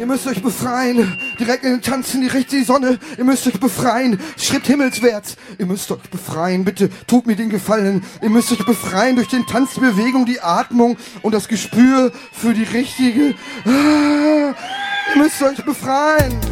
Ihr müsst euch befreien. Direkt in den Tanz in die richtige Sonne. Ihr müsst euch befreien. Schritt himmelswärts. Ihr müsst euch befreien. Bitte tut mir den Gefallen. Ihr müsst euch befreien durch den Tanz, die Bewegung, die Atmung und das Gespür für die richtige... Ihr müsst euch befreien.